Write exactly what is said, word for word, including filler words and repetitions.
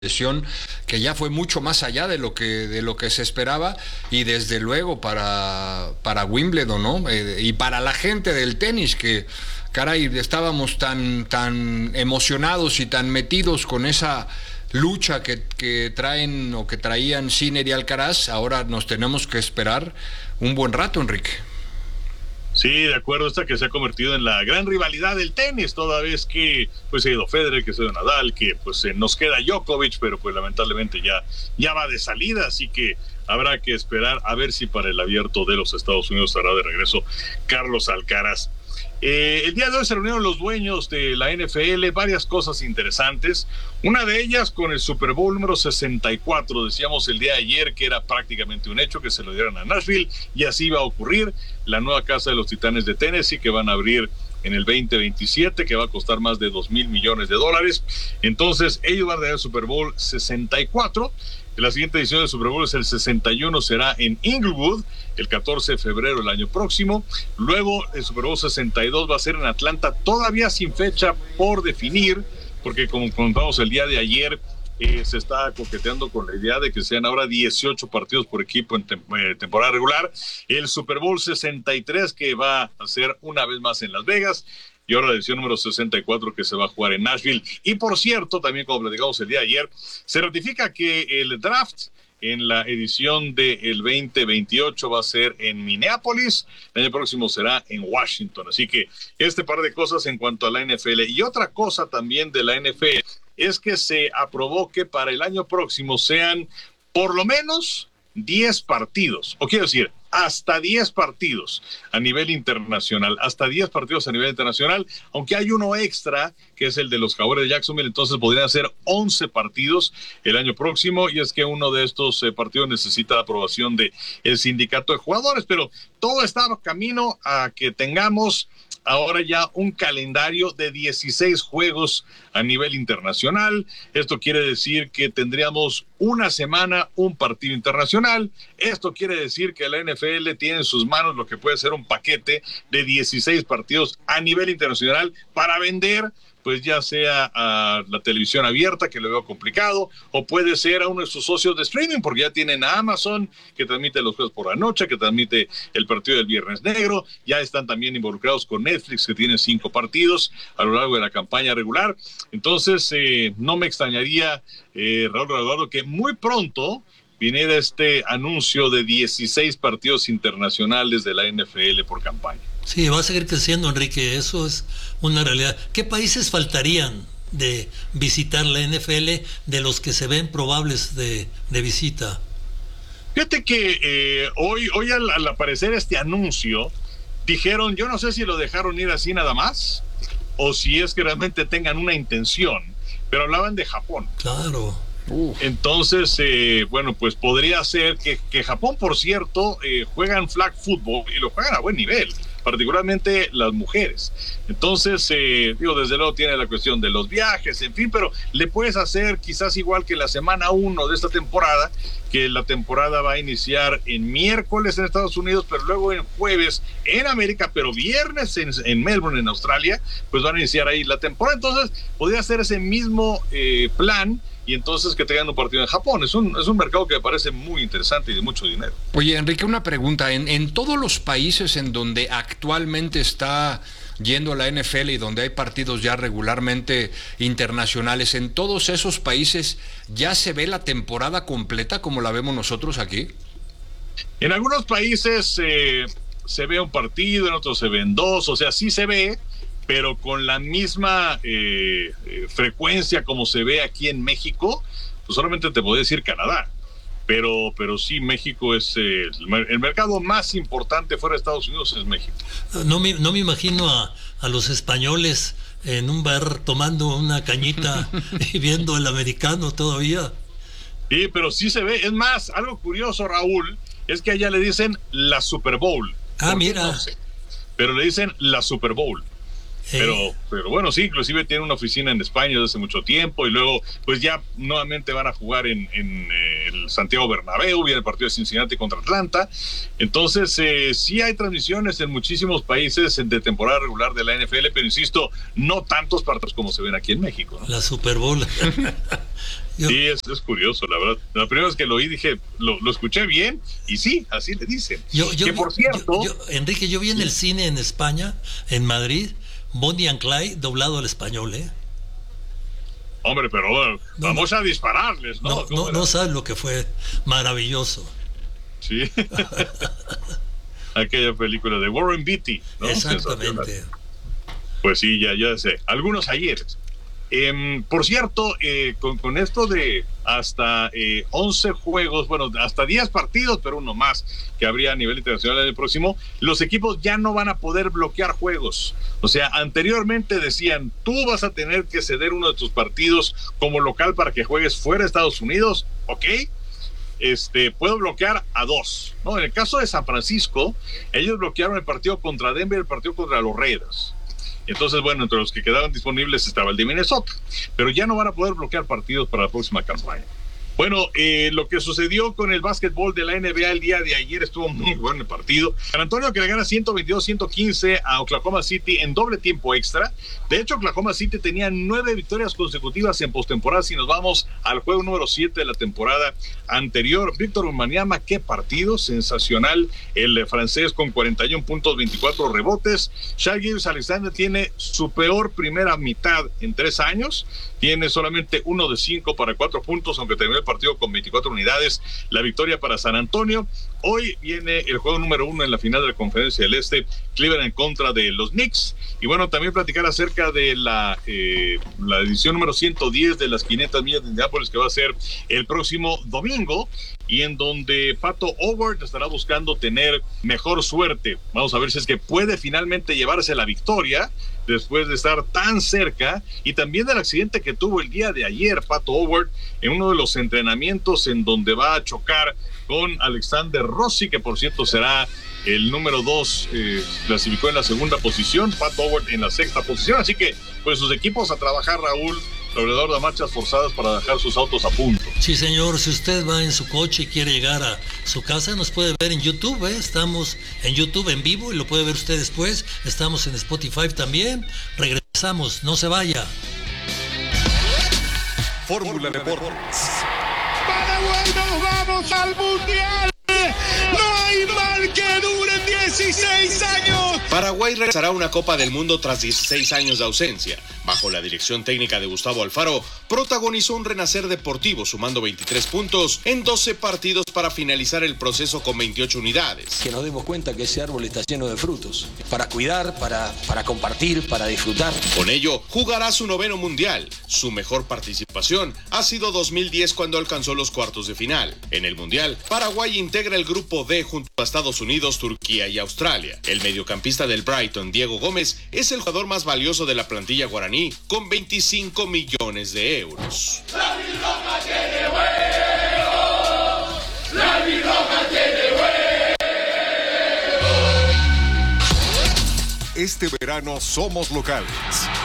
lesión que ya fue mucho más allá de lo que de lo que se esperaba, y desde luego para para Wimbledon, ¿no? Eh, y para la gente del tenis, que caray, estábamos tan tan emocionados y tan metidos con esa lucha que, que traen o que traían Sinner y Alcaraz. Ahora nos tenemos que esperar un buen rato, Enrique. Sí, de acuerdo, esta que se ha convertido en la gran rivalidad del tenis, toda vez que pues se ha ido Federer, que se ha ido Nadal, que pues eh, nos queda Djokovic, pero pues lamentablemente ya, ya va de salida, así que habrá que esperar a ver si para el abierto de los Estados Unidos estará de regreso Carlos Alcaraz. Eh, el día de hoy se reunieron los dueños de la N F L, varias cosas interesantes, una de ellas con el Super Bowl número sesenta y cuatro, decíamos el día de ayer que era prácticamente un hecho que se lo dieran a Nashville, y así va a ocurrir. La nueva casa de los Titanes de Tennessee, que van a abrir en el veinte veintisiete, que va a costar más de dos mil millones de dólares. Entonces ellos van a dar el Super Bowl sesenta y cuatro. La siguiente edición del Super Bowl es el sesenta y uno, será en Inglewood el catorce de febrero del año próximo. Luego el Super Bowl sesenta y dos va a ser en Atlanta, todavía sin fecha por definir, porque como contamos el día de ayer, eh, se está coqueteando con la idea de que sean ahora dieciocho partidos por equipo en tem- eh, temporada regular. El Super Bowl sesenta y tres, que va a ser una vez más en Las Vegas, y ahora la edición número sesenta y cuatro, que se va a jugar en Nashville. Y por cierto, también como platicamos el día de ayer, se ratifica que el draft en la edición del veinte veintiocho va a ser en Minneapolis, el año próximo será en Washington. Así que este par de cosas en cuanto a la N F L. Y otra cosa también de la N F L es que se aprobó que para el año próximo sean por lo menos diez partidos, o quiero decir, hasta diez partidos a nivel internacional, hasta diez partidos a nivel internacional, aunque hay uno extra, que es el de los Jaguares de Jacksonville, entonces podrían ser once partidos el año próximo, y es que uno de estos eh, partidos necesita la aprobación de el sindicato de jugadores, pero todo está camino a que tengamos ahora ya un calendario de dieciséis juegos a nivel internacional. Esto quiere decir que tendríamos una semana un partido internacional. Esto quiere decir que la N F L tiene en sus manos lo que puede ser un paquete de dieciséis partidos a nivel internacional para vender, pues ya sea a la televisión abierta, que lo veo complicado, o puede ser a uno de sus socios de streaming, porque ya tienen a Amazon, que transmite los juegos por la noche, que transmite el partido del Viernes Negro, ya están también involucrados con Netflix, que tiene cinco partidos a lo largo de la campaña regular. Entonces, eh, no me extrañaría, eh, Raúl Eduardo, que muy pronto viniera este anuncio de dieciséis partidos internacionales de la N F L por campaña. Sí, va a seguir creciendo, Enrique, eso es una realidad. ¿Qué países faltarían de visitar la N F L de los que se ven probables de, de visita? Fíjate que eh, hoy, hoy al, al aparecer este anuncio, dijeron, yo no sé si lo dejaron ir así nada más, o si es que realmente tengan una intención, pero hablaban de Japón. Claro. Uf. Entonces, eh, bueno, pues podría ser que, que Japón, por cierto, eh, juegan flag football y lo juegan a buen nivel, particularmente las mujeres. Entonces, eh, digo, desde luego tiene la cuestión de los viajes, en fin, pero le puedes hacer quizás igual que la semana uno de esta temporada, que la temporada va a iniciar en miércoles en Estados Unidos, pero luego en jueves en América, pero viernes en, en Melbourne, en Australia, pues van a iniciar ahí la temporada. Entonces, podría ser ese mismo eh, plan, y entonces que tengan un partido en Japón. Es un, es un mercado que me parece muy interesante y de mucho dinero. Oye, Enrique, una pregunta. En, en todos los países en donde actualmente está yendo la N F L y donde hay partidos ya regularmente internacionales, ¿en todos esos países ya se ve la temporada completa como la vemos nosotros aquí? En algunos países eh, se ve un partido, en otros se ven dos, o sea, sí se ve, pero con la misma eh, eh, frecuencia como se ve aquí en México, pues solamente te puedo decir Canadá, pero, pero sí, México es eh, el, el mercado más importante fuera de Estados Unidos, es México. No me, no me imagino a, a los españoles en un bar tomando una cañita y viendo el americano todavía. Sí, pero sí se ve. Es más, algo curioso, Raúl, es que allá le dicen la Super Bowl. Ah, mira. No sé, pero le dicen la Super Bowl. Pero, pero bueno, sí, inclusive tiene una oficina en España desde hace mucho tiempo, y luego pues ya nuevamente van a jugar en, en eh, el Santiago Bernabéu, viene el partido de Cincinnati contra Atlanta. Entonces eh, sí hay transmisiones en muchísimos países de temporada regular de la N F L, pero insisto, no tantos partidos como se ven aquí en México, ¿no? La Super Bowl. Yo, sí, es, es curioso, la verdad. La primera vez que lo oí dije, lo, lo escuché bien, y sí, así le dicen. Yo, yo, que por cierto... yo, yo, Enrique, yo vi en el cine en España, en Madrid, Bonnie and Clyde doblado al español, ¿eh? Hombre, pero no, vamos a dispararles, ¿no? No, no, no sabes lo que fue maravilloso. Sí. Aquella película de Warren Beatty, ¿no? Exactamente. Pues sí, ya, ya sé. Algunos ayeres. Eh, por cierto, eh, con, con esto de hasta eh, once juegos, bueno, hasta diez partidos, pero uno más que habría a nivel internacional en el próximo, los equipos ya no van a poder bloquear juegos. O sea, anteriormente decían, tú vas a tener que ceder uno de tus partidos como local para que juegues fuera de Estados Unidos, ¿ok? Este, puedo bloquear a dos, ¿no? En el caso de San Francisco, ellos bloquearon el partido contra Denver y el partido contra los Raiders. Entonces, bueno, entre los que quedaban disponibles estaba el de Minnesota, pero ya no van a poder bloquear partidos para la próxima campaña. Bueno, eh, lo que sucedió con el básquetbol de la N B A el día de ayer estuvo muy bueno el partido. San Antonio que le gana ciento veintidós a ciento quince a Oklahoma City en doble tiempo extra. De hecho, Oklahoma City tenía nueve victorias consecutivas en postemporada. Si nos vamos al juego número siete de la temporada anterior, Víctor Wembanyama, qué partido sensacional el francés con cuarenta y uno puntos, veinticuatro rebotes. Shai Gilgeous-Alexander tiene su peor primera mitad en tres años. Tiene solamente uno de cinco para cuatro puntos, aunque terminó el partido con veinticuatro unidades. La victoria para San Antonio. Hoy viene el juego número uno en la final de la Conferencia del Este, Cleveland en contra de los Knicks. Y bueno, también platicar acerca de la, eh, la edición número ciento diez de las quinientas millas de Indianápolis, que va a ser el próximo domingo, y en donde Pato O'Ward estará buscando tener mejor suerte. Vamos a ver si es que puede finalmente llevarse la victoria después de estar tan cerca, y también del accidente que tuvo el día de ayer Pato O'Ward en uno de los entrenamientos, en donde va a chocar con Alexander Rossi, que por cierto será el número dos, eh, clasificó en la segunda posición, Pato O'Ward en la sexta posición. Así que pues sus equipos a trabajar, Raúl, alrededor de marchas forzadas para dejar sus autos a punto. Sí, señor, si usted va en su coche y quiere llegar a su casa, nos puede ver en YouTube, ¿eh? Estamos en YouTube en vivo y lo puede ver usted después. Estamos en Spotify también. Regresamos, no se vaya. Fórmula Deportes. Paraguay, nos vamos al Mundial. No hay mal que dure dieciséis años. Paraguay regresará a una Copa del Mundo tras dieciséis años de ausencia. Bajo la dirección técnica de Gustavo Alfaro, protagonizó un renacer deportivo sumando veintitrés puntos en doce partidos para finalizar el proceso con veintiocho unidades. Que nos demos cuenta que ese árbol está lleno de frutos, para cuidar, para, para compartir, para disfrutar. Con ello, jugará su noveno mundial. Su mejor participación ha sido dos mil diez, cuando alcanzó los cuartos de final. En el mundial, Paraguay integra el grupo D junto a Estados Unidos, Turquía y Australia. El mediocampista del Brighton, Diego Gómez, es el jugador más valioso de la plantilla guaraní, con veinticinco millones de euros. La Virroja tiene huevo. La Virroja tiene huevo. Este verano somos locales.